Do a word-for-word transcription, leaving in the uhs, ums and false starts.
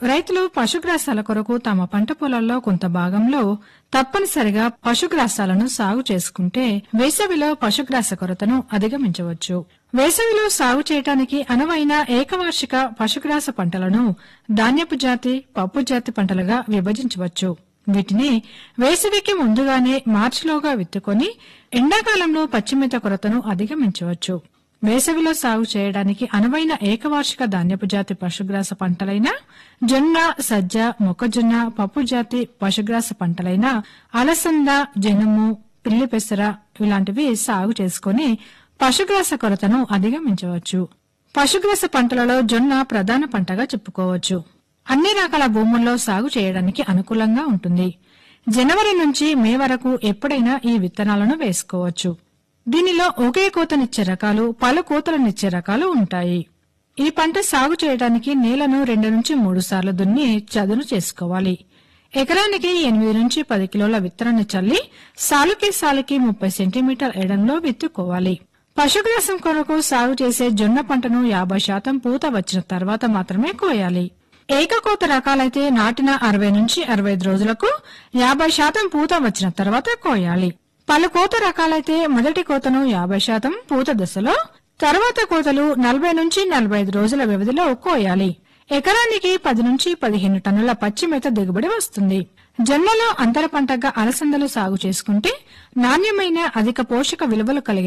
రైతులు పశుగ్రాసాల కొరకు తమ పంట పొలాల్లో కొంత భాగంలో తప్పనిసరిగా పశుగ్రాసాలను సాగు చేసుకుంటే వేసవిలో పశుగ్రాస కొరతను అధిగమించవచ్చు. వేసవిలో సాగు చేయడానికి అనువైన ఏకవార్షిక పశుగ్రాస పంటలను ధాన్యపు జాతి, పప్పు జాతి పంటలుగా విభజించవచ్చు. వీటిని వేసవికి ముందుగానే మార్చిలోగా విత్తుకొని ఎండాకాలంలో పచ్చిమేత కొరతను అధిగమించవచ్చు. వేసవిలో సాగు చేయడానికి అనువైన ఏకవార్షిక ధాన్యపు జాతి పశుగ్రాస పంటలైన జొన్న, సజ్జ, మొక్కజొన్న, పప్పు జాతి పశుగ్రాస పంటలైన అలసంద, జనుము, పిల్లి పెసర ఇలాంటివి సాగు చేసుకుని పశుగ్రాస కొరతను అధిగమించవచ్చు. పశుగ్రాస పంటలలో జొన్న ప్రధాన పంటగా చెప్పుకోవచ్చు. అన్ని రకాల భూముల్లో సాగు చేయడానికి అనుకూలంగా ఉంటుంది. జనవరి నుంచి మే వరకు ఎప్పుడైనా ఈ విత్తనాలను వేసుకోవచ్చు. దీనిలో ఒకే కోతనిచ్చే రకాలు, పలు కోతలనిచ్చే రకాలు ఉంటాయి. ఈ పంట సాగు చేయడానికి నేలను రెండు నుంచి మూడు సార్లు దున్ని చదును చేసుకోవాలి. ఎకరానికి ఎనిమిది నుంచి పది కిలోల విత్తనాన్ని చల్లి సాలుకి సాలుకి ముప్పై సెంటీమీటర్ ఎడంలో విత్తుకోవాలి. పశుగ్రాసం కొరకు సాగు చేసే జొన్న పంటను యాభై శాతం పూత వచ్చిన తర్వాత మాత్రమే కోయాలి. ఏకకోత రకాలైతే నాటిన అరవై నుంచి అరవై ఐదు రోజులకు యాభై శాతం పూత వచ్చిన తర్వాత కోయాలి. పలు కోత రకాలైతే మొదటి కోతను యాభై శాతం పూత దశలో, తర్వాత కోతలు నలభై నుంచి నలభై ఐదు రోజుల వ్యవధిలో కోయాలి. ఎకరానికి పది నుంచి పదిహేను టన్నుల పచ్చిమేత దిగుబడి వస్తుంది. జొన్నలో అంతర పంటగా అలసందలు సాగు చేసుకుంటే నాణ్యమైన అధిక పోషక విలువలు కలిగిన